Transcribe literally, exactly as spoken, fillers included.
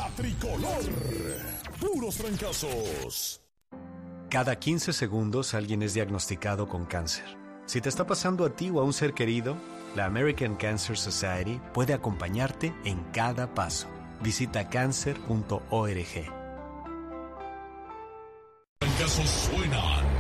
La Tricolor. Puros trancazos. Cada quince segundos alguien es diagnosticado con cáncer. Si te está pasando a ti o a un ser querido, la American Cancer Society puede acompañarte en cada paso. Visita cancer punto org. Trancazos suenan